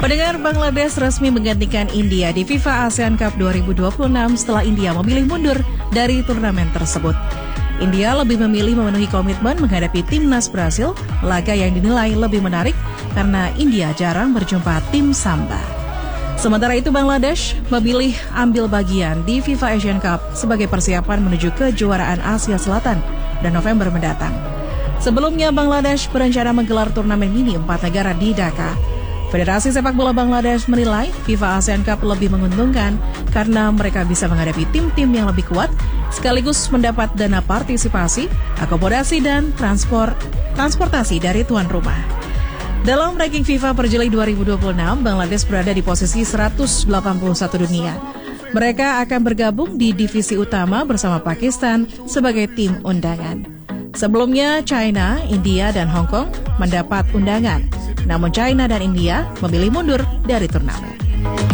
Pendengar, Bangladesh resmi menggantikan India di FIFA ASEAN Cup 2026 setelah India memilih mundur dari turnamen tersebut. India lebih memilih memenuhi komitmen menghadapi timnas Brasil, laga yang dinilai lebih menarik karena India jarang berjumpa tim Samba. Sementara itu, Bangladesh memilih ambil bagian di FIFA Asian Cup sebagai persiapan menuju kejuaraan Asia Selatan dan November mendatang. Sebelumnya, Bangladesh berencana menggelar turnamen mini 4 negara di Dhaka. Federasi Sepak Bola Bangladesh menilai FIFA ASEAN Cup lebih menguntungkan karena mereka bisa menghadapi tim-tim yang lebih kuat, sekaligus mendapat dana partisipasi, akomodasi, dan transportasi dari tuan rumah. Dalam ranking FIFA per Juli 2026, Bangladesh berada di posisi 181 dunia. Mereka akan bergabung di divisi utama bersama Pakistan sebagai tim undangan. Sebelumnya, China, India, dan Hong Kong mendapat undangan. Namun China dan India memilih mundur dari turnamen.